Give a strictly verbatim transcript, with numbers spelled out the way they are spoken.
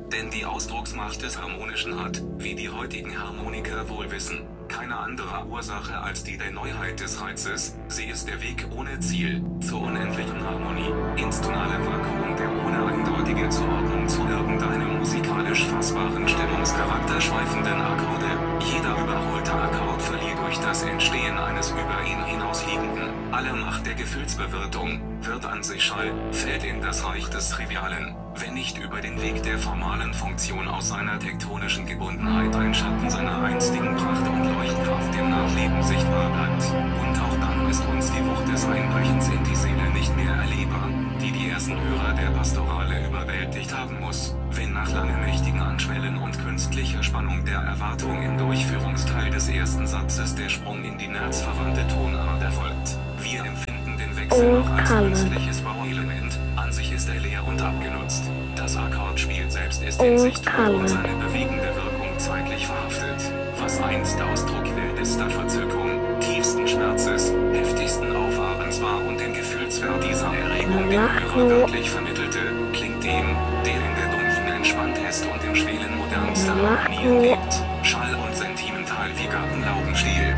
denn die Ausdrucksmacht des Harmonischen hat, wie die heutigen Harmoniker wohl wissen, keine andere Ursache als die der Neuheit des Reizes. Sie ist der Weg ohne Ziel, zur unendlichen Harmonie, ins tonale Vakuum der ohne eindeutige Zuordnung zu irgendeinem musikalisch fassbaren Stimmungscharakter schweifenden Akkorde. Jeder überholte Akkord verliert durch das Entstehen eines über ihn hinausliegenden, alle Macht der Gefühlsbewirtung, wird an sich Schall, fällt in das Reich des Trivialen, wenn nicht über den Weg der formalen Funktion aus seiner tektonischen Gebundenheit ein Schatten seiner einstigen Pracht und Leuchtkraft im Nachleben sichtbar bleibt. Und auch dann ist uns die Wucht des Einbrechens in die Seele nicht mehr erlebbar, die die ersten Hörer der Pastorale überwältigt haben muss, wenn nach langem mächtigen Anschwellen und künstlicher Spannung der Erwartung im Durchführungsteil des ersten Satzes der Sprung in die nerzverwandte Tonart erfolgt. Wir empfinden den Wechsel noch als künstliches Bauelement, an sich ist er leer und abgenutzt. Das Akkordspiel selbst ist in sich tot und seine bewegende Wirkung zeitlich verhaftet. Was einst Ausdruck wildester Verzückung, tiefsten Schmerzes, heftigsten Auffahrens war und den Gefühlswert dieser Erregung dem Hörer wirklich vermittelte, klingt dem, der in der dumpfen entspannt ist und im Schwelen modernster Harmonien lebt, schall und sentimental wie Gartenlaubenstiel.